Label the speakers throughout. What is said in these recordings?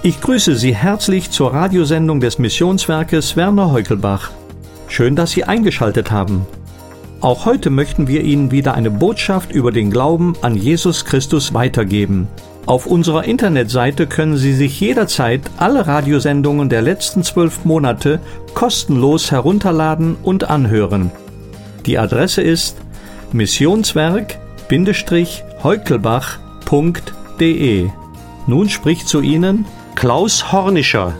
Speaker 1: Ich grüße Sie herzlich zur Radiosendung des Missionswerkes Werner Heukelbach. Schön, dass Sie eingeschaltet haben. Auch heute möchten wir Ihnen wieder eine Botschaft über den Glauben an Jesus Christus weitergeben. Auf unserer Internetseite können Sie sich jederzeit alle Radiosendungen der letzten 12 Monate kostenlos herunterladen und anhören. Die Adresse ist missionswerk-heukelbach.de. Nun spricht zu Ihnen Klaus Hornischer.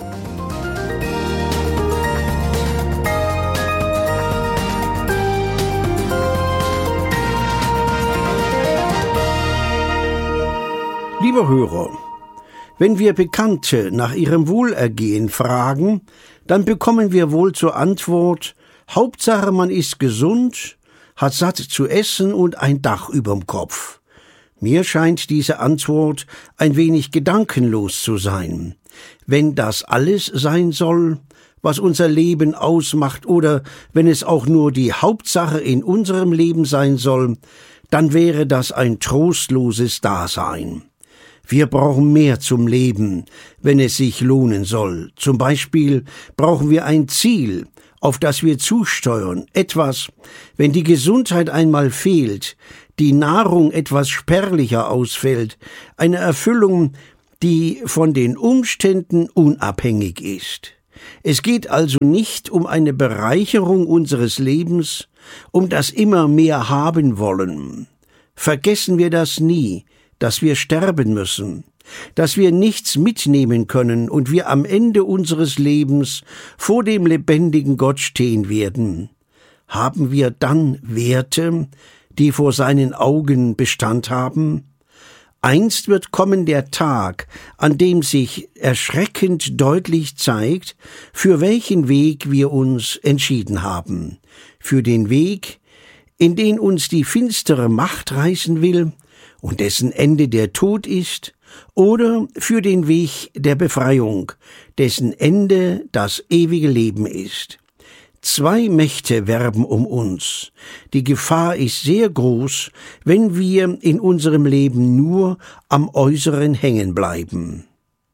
Speaker 2: Lieber Hörer, wenn wir Bekannte nach ihrem Wohlergehen fragen, dann bekommen wir wohl zur Antwort: Hauptsache man ist gesund, hat satt zu essen und ein Dach überm Kopf. Mir scheint diese Antwort ein wenig gedankenlos zu sein. Wenn das alles sein soll, was unser Leben ausmacht, oder wenn es auch nur die Hauptsache in unserem Leben sein soll, dann wäre das ein trostloses Dasein. Wir brauchen mehr zum Leben, wenn es sich lohnen soll. Zum Beispiel brauchen wir ein Ziel, auf das wir zusteuern. Etwas, wenn die Gesundheit einmal fehlt, die Nahrung etwas spärlicher ausfällt, eine Erfüllung, die von den Umständen unabhängig ist. Es geht also nicht um eine Bereicherung unseres Lebens, um das immer mehr haben wollen. Vergessen wir das nie, dass wir sterben müssen, dass wir nichts mitnehmen können und wir am Ende unseres Lebens vor dem lebendigen Gott stehen werden. Haben wir dann Werte, die vor seinen Augen Bestand haben? Einst wird kommen der Tag, an dem sich erschreckend deutlich zeigt, für welchen Weg wir uns entschieden haben. Für den Weg, in den uns die finstere Macht reißen will und dessen Ende der Tod ist, oder für den Weg der Befreiung, dessen Ende das ewige Leben ist. Zwei Mächte werben um uns. Die Gefahr ist sehr groß, wenn wir in unserem Leben nur am Äußeren hängen bleiben.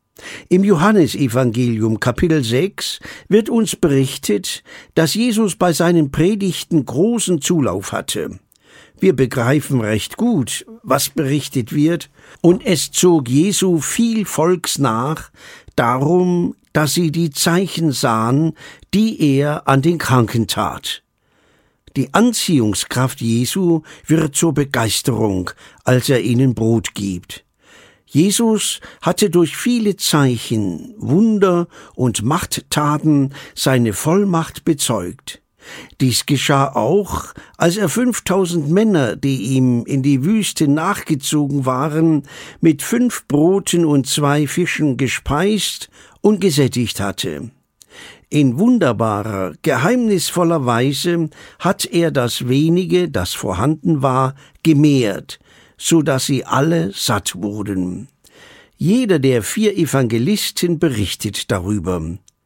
Speaker 2: Im Johannesevangelium Kapitel 6 wird uns berichtet, dass Jesus bei seinen Predigten großen Zulauf hatte. Wir begreifen recht gut, was berichtet wird, und es zog Jesu viel Volks nach, darum, dass sie die Zeichen sahen, die er an den Kranken tat. Die Anziehungskraft Jesu wird zur Begeisterung, als er ihnen Brot gibt. Jesus hatte durch viele Zeichen, Wunder und Machttaten seine Vollmacht bezeugt. Dies geschah auch, als er 5000 Männer, die ihm in die Wüste nachgezogen waren, mit 5 Broten und 2 Fischen gespeist und gesättigt hatte. In wunderbarer, geheimnisvoller Weise hat er das wenige, das vorhanden war, gemehrt, so dass sie alle satt wurden. Jeder der 4 Evangelisten berichtet darüber.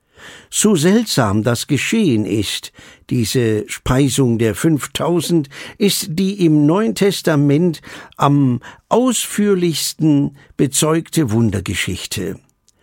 Speaker 2: So seltsam das geschehen ist, diese Speisung der 5000, ist die im Neuen Testament am ausführlichsten bezeugte Wundergeschichte.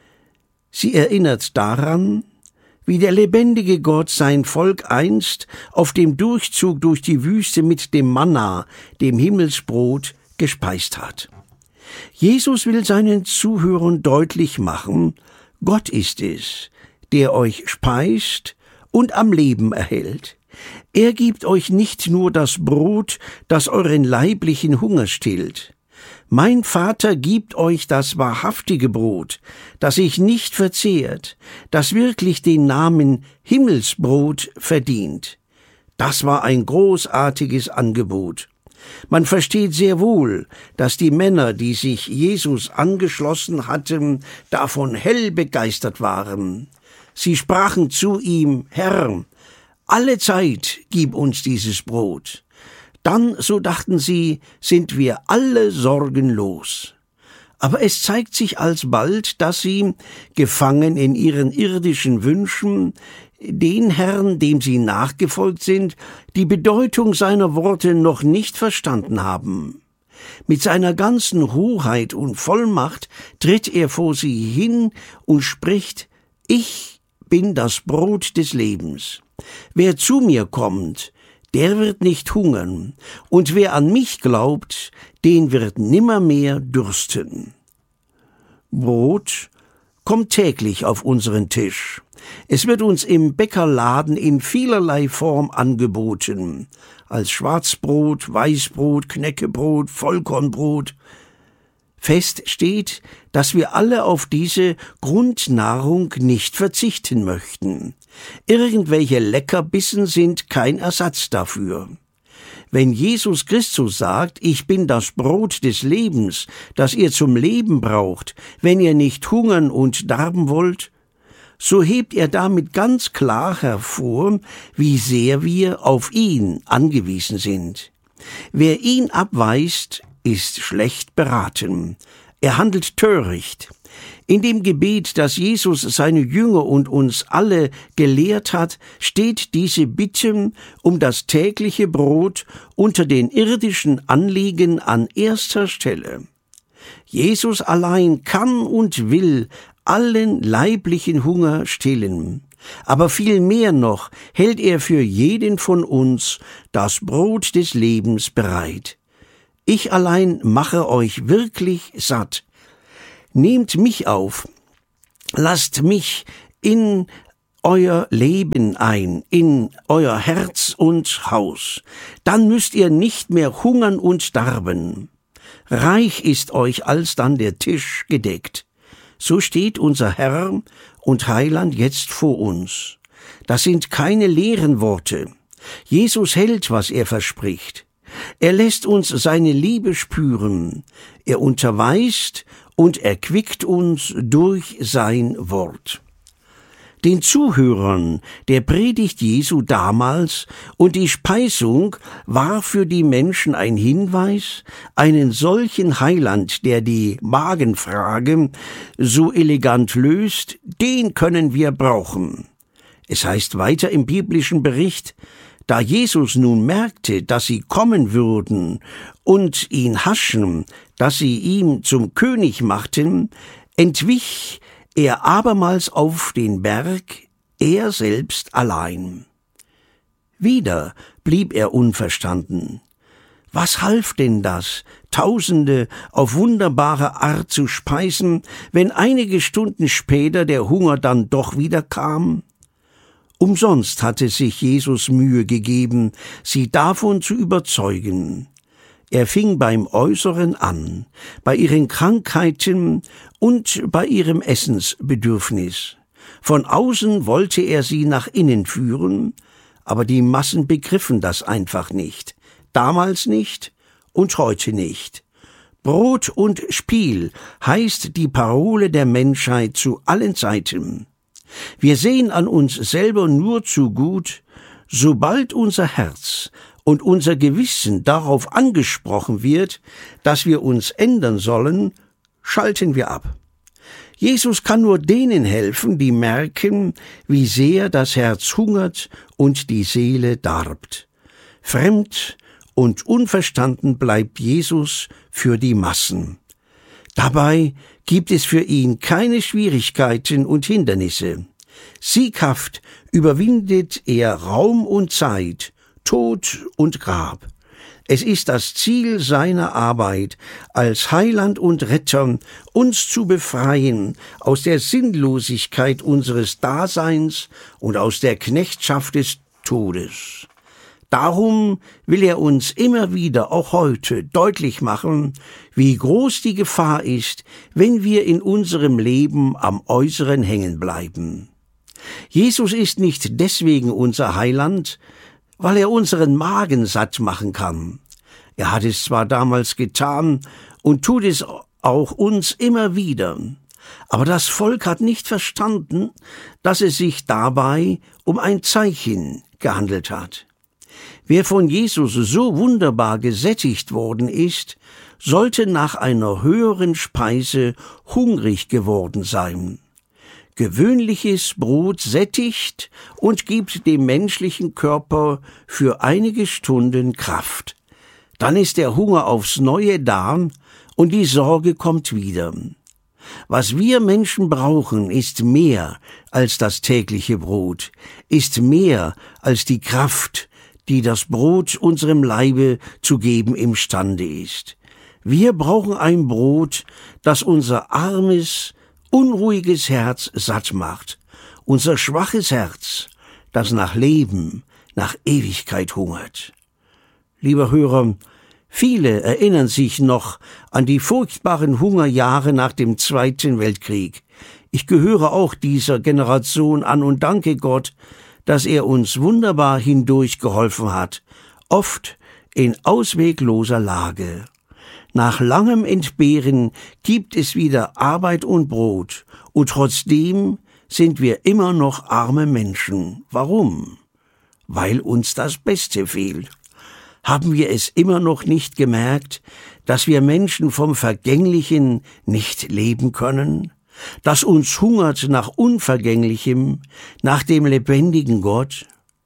Speaker 2: Sie erinnert daran, wie der lebendige Gott sein Volk einst auf dem Durchzug durch die Wüste mit dem Manna, dem Himmelsbrot, gespeist hat. Jesus will seinen Zuhörern deutlich machen, Gott ist es, der euch speist und am Leben erhält. Er gibt euch nicht nur das Brot, das euren leiblichen Hunger stillt. Mein Vater gibt euch das wahrhaftige Brot, das sich nicht verzehrt, das wirklich den Namen Himmelsbrot verdient. Das war ein großartiges Angebot. Man versteht sehr wohl, dass die Männer, die sich Jesus angeschlossen hatten, davon hell begeistert waren. Sie sprachen zu ihm: Herr, alle Zeit gib uns dieses Brot. Dann, so dachten sie, sind wir alle Sorgen los. Aber es zeigt sich alsbald, dass sie, gefangen in ihren irdischen Wünschen, den Herrn, dem sie nachgefolgt sind, die Bedeutung seiner Worte noch nicht verstanden haben. Mit seiner ganzen Hoheit und Vollmacht tritt er vor sie hin und spricht: Ich bin das Brot des Lebens. Wer zu mir kommt, der wird nicht hungern, und wer an mich glaubt, den wird nimmermehr dürsten. Brot kommt täglich auf unseren Tisch. Es wird uns im Bäckerladen in vielerlei Form angeboten, als Schwarzbrot, Weißbrot, Knäckebrot, Vollkornbrot. Fest steht, dass wir alle auf diese Grundnahrung nicht verzichten möchten. Irgendwelche Leckerbissen sind kein Ersatz dafür. Wenn Jesus Christus sagt: Ich bin das Brot des Lebens, das ihr zum Leben braucht, wenn ihr nicht hungern und darben wollt, so hebt er damit ganz klar hervor, wie sehr wir auf ihn angewiesen sind. Wer ihn abweist, ist schlecht beraten. Er handelt töricht. In dem Gebet, das Jesus seine Jünger und uns alle gelehrt hat, steht diese Bitte um das tägliche Brot unter den irdischen Anliegen an erster Stelle. Jesus allein kann und will allen leiblichen Hunger stillen. Aber viel mehr noch hält er für jeden von uns das Brot des Lebens bereit. Ich allein mache euch wirklich satt. Nehmt mich auf, lasst mich in euer Leben ein, in euer Herz und Haus. Dann müsst ihr nicht mehr hungern und darben. Reich ist euch alsdann der Tisch gedeckt. So steht unser Herr und Heiland jetzt vor uns. Das sind keine leeren Worte. Jesus hält, was er verspricht. Er lässt uns seine Liebe spüren. Er unterweist und erquickt uns durch sein Wort. Den Zuhörern der Predigt Jesu damals und die Speisung war für die Menschen ein Hinweis, einen solchen Heiland, der die Magenfrage so elegant löst, den können wir brauchen. Es heißt weiter im biblischen Bericht: Da Jesus nun merkte, dass sie kommen würden und ihn haschen, dass sie ihn zum König machten, entwich er abermals auf den Berg, er selbst allein. Wieder blieb er unverstanden. Was half denn das, Tausende auf wunderbare Art zu speisen, wenn einige Stunden später der Hunger dann doch wieder kam? Umsonst hatte sich Jesus Mühe gegeben, sie davon zu überzeugen. Er fing beim Äußeren an, bei ihren Krankheiten und bei ihrem Essensbedürfnis. Von außen wollte er sie nach innen führen, aber die Massen begriffen das einfach nicht. Damals nicht und heute nicht. Brot und Spiel heißt die Parole der Menschheit zu allen Zeiten. Wir sehen an uns selber nur zu gut, sobald unser Herz und unser Gewissen darauf angesprochen wird, dass wir uns ändern sollen, schalten wir ab. Jesus kann nur denen helfen, die merken, wie sehr das Herz hungert und die Seele darbt. Fremd und unverstanden bleibt Jesus für die Massen. Dabei gibt es für ihn keine Schwierigkeiten und Hindernisse. Sieghaft überwindet er Raum und Zeit, Tod und Grab. Es ist das Ziel seiner Arbeit als Heiland und Retter, uns zu befreien aus der Sinnlosigkeit unseres Daseins und aus der Knechtschaft des Todes. Darum will er uns immer wieder, auch heute, deutlich machen, wie groß die Gefahr ist, wenn wir in unserem Leben am Äußeren hängen bleiben. Jesus ist nicht deswegen unser Heiland, weil er unseren Magen satt machen kann. Er hat es zwar damals getan und tut es auch uns immer wieder, aber das Volk hat nicht verstanden, dass es sich dabei um ein Zeichen gehandelt hat. Wer von Jesus so wunderbar gesättigt worden ist, sollte nach einer höheren Speise hungrig geworden sein. Gewöhnliches Brot sättigt und gibt dem menschlichen Körper für einige Stunden Kraft. Dann ist der Hunger aufs Neue da und die Sorge kommt wieder. Was wir Menschen brauchen, ist mehr als das tägliche Brot, ist mehr als die Kraft, die das Brot unserem Leibe zu geben imstande ist. Wir brauchen ein Brot, das unser armes, unruhiges Herz satt macht, unser schwaches Herz, das nach Leben, nach Ewigkeit hungert. Lieber Hörer, viele erinnern sich noch an die furchtbaren Hungerjahre nach dem Zweiten Weltkrieg. Ich gehöre auch dieser Generation an und danke Gott, dass er uns wunderbar hindurch geholfen hat, oft in auswegloser Lage. Nach langem Entbehren gibt es wieder Arbeit und Brot, und trotzdem sind wir immer noch arme Menschen. Warum? Weil uns das Beste fehlt. Haben wir es immer noch nicht gemerkt, dass wir Menschen vom Vergänglichen nicht leben können? Dass uns hungert nach Unvergänglichem, nach dem lebendigen Gott?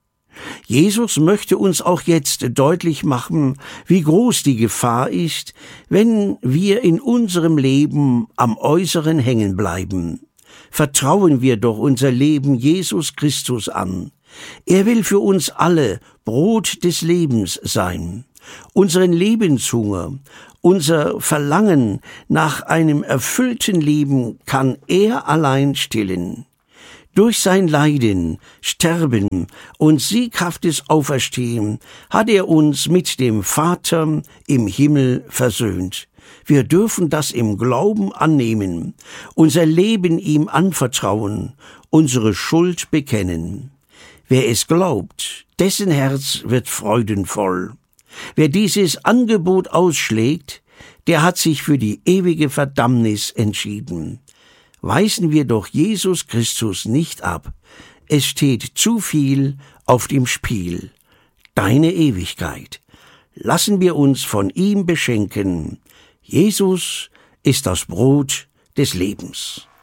Speaker 2: Jesus möchte uns auch jetzt deutlich machen, wie groß die Gefahr ist, wenn wir in unserem Leben am Äußeren hängen bleiben. Vertrauen wir doch unser Leben Jesus Christus an. Er will für uns alle Brot des Lebens sein. Unseren Lebenshunger, unser Verlangen nach einem erfüllten Leben kann er allein stillen. Durch sein Leiden, Sterben und sieghaftes Auferstehen hat er uns mit dem Vater im Himmel versöhnt. Wir dürfen das im Glauben annehmen, unser Leben ihm anvertrauen, unsere Schuld bekennen. Wer es glaubt, dessen Herz wird freudenvoll. Wer dieses Angebot ausschlägt, der hat sich für die ewige Verdammnis entschieden. Weisen wir doch Jesus Christus nicht ab. Es steht zu viel auf dem Spiel. Deine Ewigkeit. Lassen wir uns von ihm beschenken. Jesus ist das Brot des Lebens.